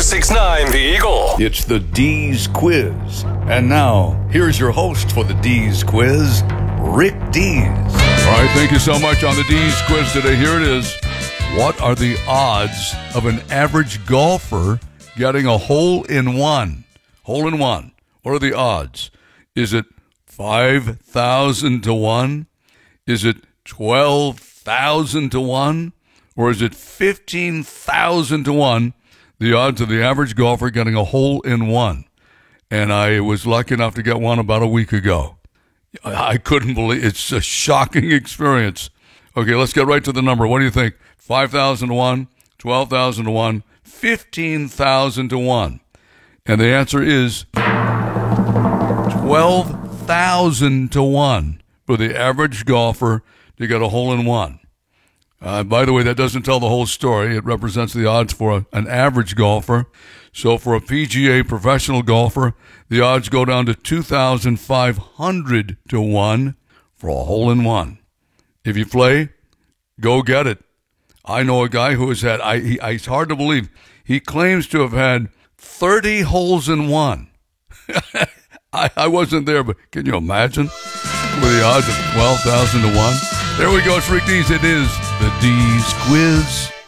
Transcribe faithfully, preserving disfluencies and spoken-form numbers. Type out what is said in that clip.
six nine The Eagle. It's the D's Quiz. And now, here's your host for the D's Quiz, Rick Dees. All right, thank you so much on the D's Quiz today. Here it is. What are the odds of an average golfer getting a hole-in-one? Hole-in-one. What are the odds? Is it five thousand to one? Is it twelve thousand to one? Or is it fifteen thousand to one? The odds of the average golfer getting a hole-in-one. And I was lucky enough to get one about a week ago. I couldn't believe it's a shocking experience. Okay, let's get right to the number. What do you think? five thousand to one, twelve thousand to one, fifteen thousand to one. And the answer is twelve thousand to one for the average golfer to get a hole-in-one. Uh, by the way, that doesn't tell the whole story. It represents the odds for a, an average golfer. So for a P G A professional golfer, the odds go down to two thousand five hundred to one for a hole-in-one. If you play, go get it. I know a guy who has had, I, he, it's hard to believe, he claims to have had thirty holes in one. I, I wasn't there, but can you imagine? With the odds of twelve thousand to one. There we go, it's Rick Dees. It is the D's Quiz.